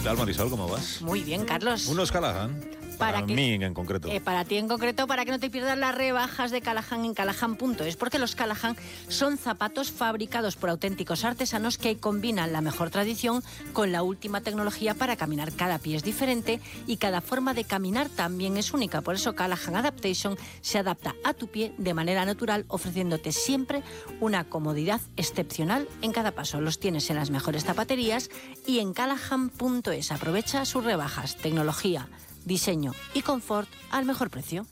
tal, Marisol? ¿Cómo vas? Muy bien, Carlos. Unos Callahan. Para mí en concreto. Para ti en concreto, para que no te pierdas las rebajas de Callahan en Callahan.es, porque los Callahan son zapatos fabricados por auténticos artesanos que combinan la mejor tradición con la última tecnología para caminar. Cada pie es diferente y cada forma de caminar también es única. Por eso Callahan Adaptation se adapta a tu pie de manera natural, ofreciéndote siempre una comodidad excepcional en cada paso. Los tienes en las mejores zapaterías y en Callahan.es. Aprovecha sus rebajas, tecnología, diseño y confort al mejor precio.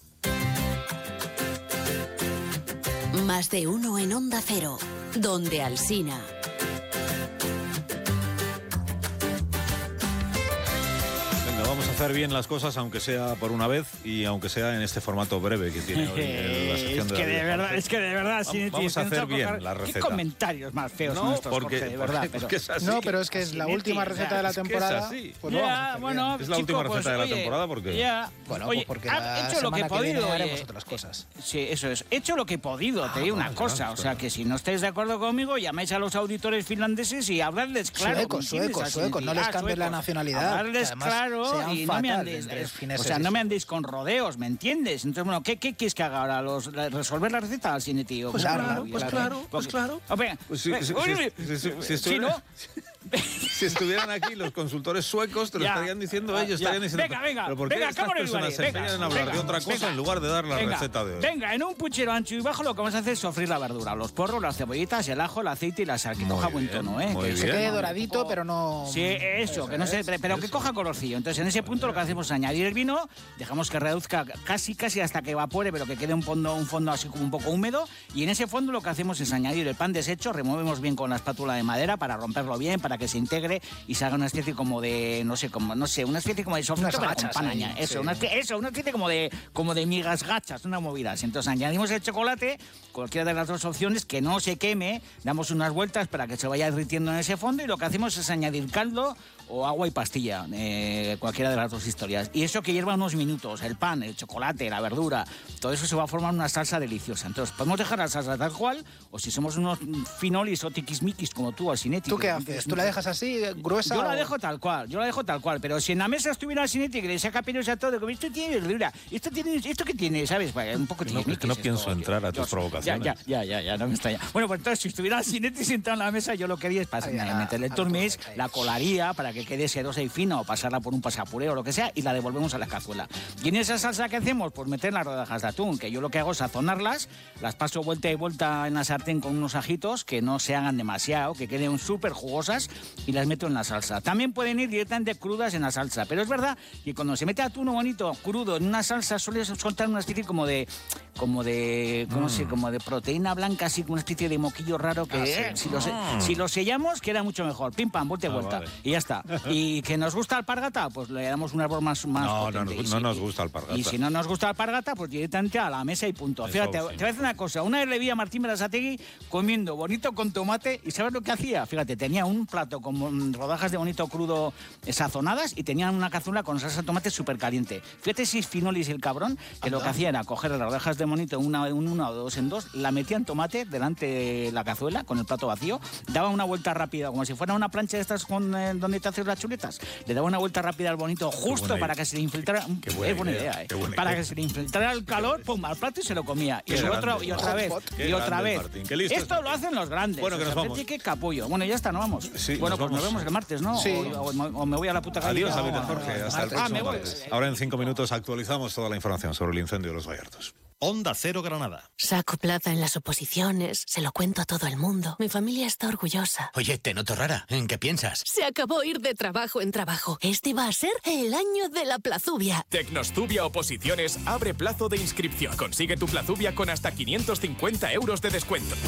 Más de uno en Onda Cero, donde Alsina. Venga, vamos a hacer bien las cosas, aunque sea por una vez y aunque sea en este formato breve que tiene hoy la sección de Es que de verdad, vamos a hacer bien la receta. ¿Qué comentarios más feos son estos, porque, Jorge, de verdad? Porque es así. No, pero es que es la última receta de la temporada. Pues ya, bueno, es la última receta de la temporada porque... Ya, bueno, oye, pues porque he hecho lo que he podido. Haremos otras cosas. Sí, eso es. He hecho lo que he podido, te digo una cosa. O sea, que si no estáis de acuerdo conmigo, llamáis a los auditores finlandeses y habladles claro. Suecos, no les cambies la nacionalidad. Hablarles claro y no me andéis... O sea, no me andéis con rodeos, ¿me entiendes? Entonces, bueno, ¿qué quieres que haga ahora? ¿Resolver la receta al cine, tío? Pues claro. Si estuvieran aquí los consultores suecos, te lo estarían diciendo ellos. Estarían diciendo, Venga, ¿pero por qué estas personas se empeñan en hablar de otra cosa en lugar de dar la receta de hoy? Venga, en un puchero ancho y bajo lo que vamos a hacer es sofreír la verdura, los porros, las cebollitas, el ajo, el aceite y la sal. Que coja buen tono, ¿eh? Que se quede doradito, pero no... Sí, eso, que no se... Pero que coja colorcillo. Entonces, en ese punto lo que hacemos es añadir el vino, dejamos que reduzca casi hasta que evapore, pero que quede un fondo así como un poco húmedo. Y en ese fondo lo que hacemos es añadir el pan deshecho, removemos bien con la espátula de madera para romperlo bien, para que se integre y se haga una especie como de, una especie como de sofrito, pero con pan añadido. Eso, una especie como de migas gachas, una movida así. Entonces añadimos el chocolate, cualquiera de las dos opciones, que no se queme, damos unas vueltas para que se vaya derritiendo en ese fondo y lo que hacemos es añadir caldo o agua y pastilla, cualquiera de las dos historias. Y eso que hierva unos minutos, el pan, el chocolate, la verdura, todo eso se va a formar una salsa deliciosa. Entonces podemos dejar la salsa tal cual, o si somos unos finolis o tiquismiquis como tú, Alsinetti. ¿Tú qué haces? ¿Tú la dejas así, gruesa? Yo la dejo tal cual, pero si en la mesa estuviera Alsinetti que le saca pelos a todo, como esto tiene verdura, esto que tiene, ¿sabes? Pues, un poco es que no pienso entrar a tus provocaciones. Ya, no me está ya. Bueno, pues entonces si estuviera Alsinetti sentado en la mesa, yo lo que haría es meterle el turmix, la colaría para que quede sedosa y fina o pasarla por un pasapureo o lo que sea y la devolvemos a la cazuela. Y en esa salsa que hacemos, pues meter las rodajas de atún, que yo lo que hago es sazonarlas, las paso vuelta y vuelta en la sartén con unos ajitos que no se hagan demasiado, que queden súper jugosas y las meto en la salsa. También pueden ir directamente crudas en la salsa, pero es verdad que cuando se mete atún bonito, crudo, en una salsa suele soltar una especie como de proteína blanca, así como una especie de moquillo raro que si lo sellamos queda mucho mejor. Pim pam, vuelta y vuelta. Vale. Y ya está. Y que nos gusta alpargata, pues le damos un árbol más potente. No nos gusta alpargata. Y si no nos gusta alpargata, pues directamente a la mesa y punto. Fíjate, te voy a decir una cosa. Una vez le vi a Martín Berasategui comiendo bonito con tomate y ¿sabes lo que hacía? Fíjate, tenía un plato con rodajas de bonito crudo sazonadas y tenía una cazuela con salsa de tomate súper caliente. Fíjate si es finolis el cabrón, que lo que hacía era coger las rodajas de bonito una o dos en dos, la metía en tomate delante de la cazuela con el plato vacío, daba una vuelta rápida, como si fuera una plancha de estas donde te haces las chuletas, le daba una vuelta rápida al bonito justo para que se le infiltrara. Es buena idea, ¿eh? Para que se le infiltrara el calor, pum, al plato y se lo comía. Y otra vez. Esto lo hacen los grandes. Bueno, que nos vamos. Qué capullo. Bueno, ya está, nos vamos. Sí, bueno, pues nos vemos el martes, ¿no? Sí. O me voy a la puta calle. Adiós, David Jorge. Hasta el próximo martes. Ahora en 5 minutos actualizamos toda la información sobre el incendio de Los Gallardos. Onda Cero Granada. Saco plaza en las oposiciones, se lo cuento a todo el mundo. Mi familia está orgullosa. Oye, te noto rara. ¿En qué piensas? Se acabó ir de trabajo en trabajo. Este va a ser el año de la plazubia. Tecnostubia Oposiciones abre plazo de inscripción. Consigue tu plazubia con hasta 550 euros de descuento.